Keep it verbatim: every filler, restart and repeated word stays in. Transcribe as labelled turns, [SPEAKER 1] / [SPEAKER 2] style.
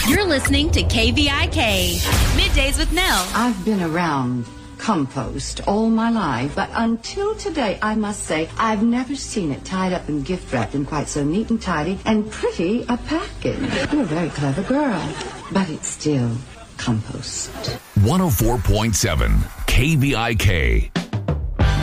[SPEAKER 1] You're listening to K V I K, Middays with Nell.
[SPEAKER 2] I've been around compost all my life, but until today, I must say, I've never seen it tied up and gift wrapped in quite so neat and tidy and pretty a package. You're a very clever girl, but it's still compost.
[SPEAKER 3] one oh four point seven K V I K.